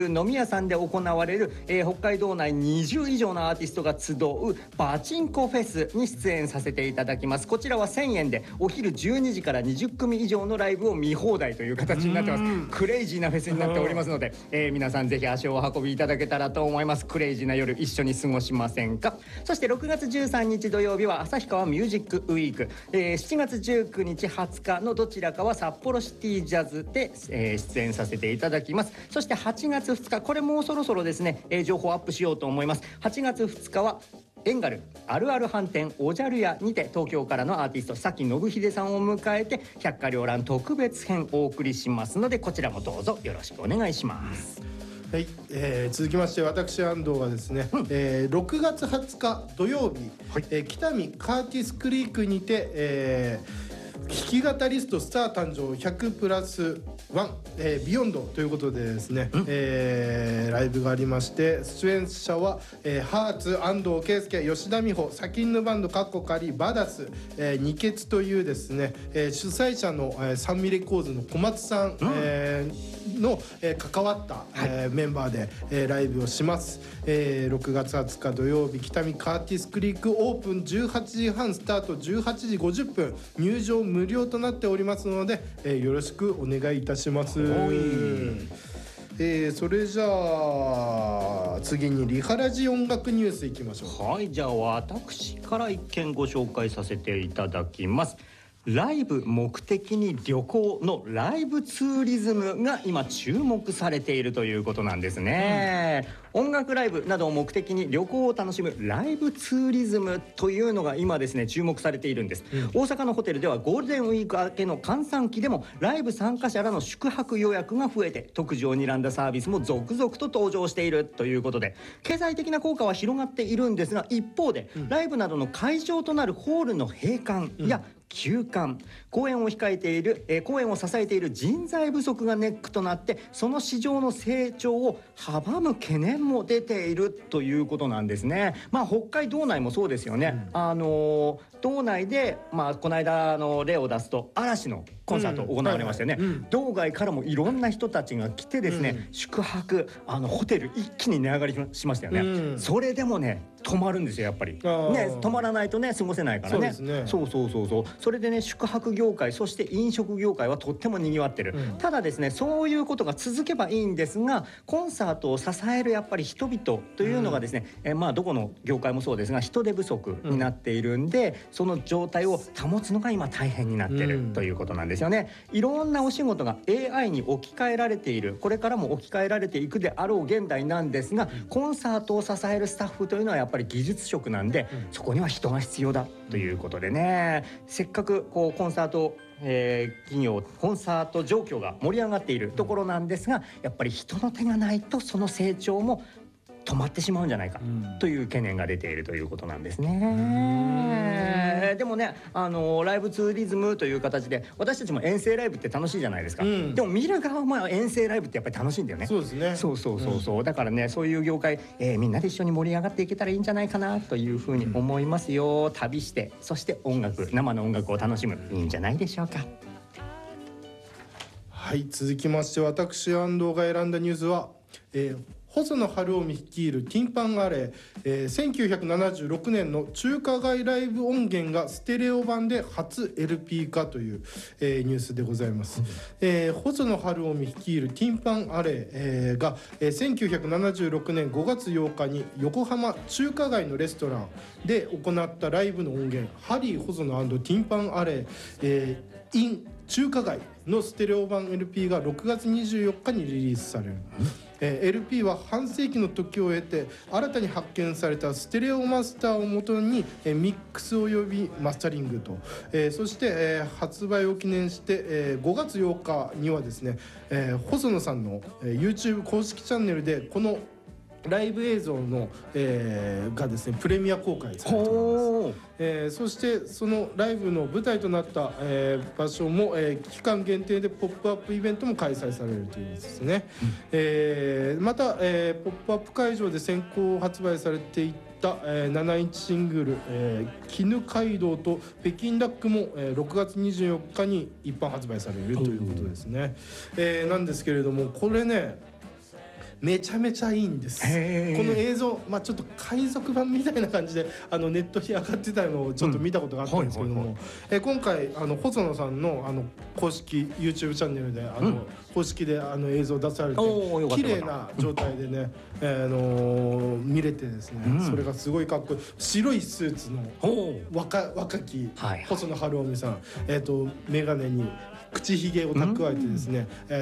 飲み屋さんで行われる、北海道内20以上のアーティストが集うパチンコフェスに出演させていただきます。こちらは1000円でお昼12時から20組以上のライブを見放題という形になってます。クレイジーなフェスになっておりますので、皆さんぜひ足をお運びいただけたらと思います。クレイジーな夜一緒に過ごしませんか。そして6月13日土曜日は旭川ミュージックウィーク、7月19日20日のどちらかは札幌シティジャズで、出演させていただきます。そして8月2日、これもうそろそろですね、情報アップしようと思います。8月2日はエンガルあるある飯店おじゃる屋にて東京からのアーティスト崎信秀さんを迎えて百花繚乱特別編お送りしますので、こちらもどうぞよろしくお願いします。 はい、続きまして私安藤はですね、6月20日土曜日、北見カーティスクリークにて、弾き語りストスター誕生100プラス1、ビヨンドということでですね、ライブがありまして、出演者は、ハーツ、安藤圭介、吉田美穂、サキンヌバンドカッコカリ、バダス、二欠というですね、主催者の、サンミレコーズの小松さん、の、関わった、メンバーで、ライブをします。6月20日土曜日、北見カーティスクリークオープン18時半スタート、18時50分入場無料となっておりますので、よろしくお願いいたします。それじゃあ次にリハラジ音楽ニュースいきましょう。 はい、じゃあ私から一件ご紹介させていただきます。ライブ目的に旅行のライブツーリズムが今注目されているということなんですね。音楽ライブなどを目的に旅行を楽しむライブツーリズムというのが今ですね注目されているんです。大阪のホテルではゴールデンウィーク明けの閑散期でもライブ参加者らの宿泊予約が増えて、特需を睨んだサービスも続々と登場しているということで、経済的な効果は広がっているんですが、一方でライブなどの会場となるホールの閉館や休館、公演を支えている人材不足がネックとなって、その市場の成長を阻む懸念も出ているということなんですね。北海道内もそうですよね。道内で、この間例を出すと嵐のコンサート行われましたよね。道外からもいろんな人たちが来てですね、宿泊ホテル一気に値上がりしましたよね。それでもね泊まるんですよ、やっぱりね。泊まらないとね過ごせないからね。そう。それでね、宿泊業界そして飲食業界はとっても賑わってる。ただですね、そういうことが続けばいいんですが、コンサートを支えるやっぱり人々というのがですね、どこの業界もそうですが人手不足になっているんで、その状態を保つのが今大変になってるということなんですよね。いろんなお仕事が AI に置き換えられている、これからも置き換えられていくであろう現代なんですが、コンサートを支えるスタッフというのはやっぱり技術職なんで、そこには人が必要だということでね、せっかくコンサートコンサート状況が盛り上がっているところなんですが、やっぱり人の手がないとその成長も止まってしまうんじゃないかという懸念が出ているということなんですね。でもね、ライブツーリズムという形で私たちも遠征ライブって楽しいじゃないですか。でも見る側も遠征ライブってやっぱり楽しいんだよね。 そうですね。 そうだからね、そういう業界、みんなで一緒に盛り上がっていけたらいいんじゃないかなというふうに思いますよ。旅して、そして生の音楽を楽しむ、いいんじゃないでしょうか。 はい、続きまして私安藤が選んだニュースは、細野晴臣率いるティンパンアレイ、1976年の中華街ライブ音源がステレオ版で初 LP 化という、ニュースでございます。細野晴臣率いるティンパンアレイ、が、1976年5月8日に横浜中華街のレストランで行ったライブの音源ハリー細野&ティンパンアレイ、in 中華街のステレオ版 LP が6月24日にリリースされる。LP は半世紀の時を経て新たに発見されたステレオマスターをもとにミックスおよびマスタリングと、そして、発売を記念して、5月8日にはですね、細野さんの、YouTube 公式チャンネルでこのライブ映像の、がですねプレミア公開されております。そしてそのライブの舞台となった、場所も、期間限定でポップアップイベントも開催されるというですね、また、ポップアップ会場で先行発売されていた、7インチシングル「絹街道」と「北京ダック」も、6月24日に一般発売されるということですね。なんですけれどもこれねめちゃめちゃいいんです。この映像、ちょっと海賊版みたいな感じでネットに上がってたのをちょっと見たことがあったんですけども、今回細野さんの公式 YouTube チャンネルで公式で映像出されて綺麗な状態でね、見れてですね、それがすごいかっこいい白いスーツの若き細野晴臣さん、眼鏡に口ひげを蓄えてですね、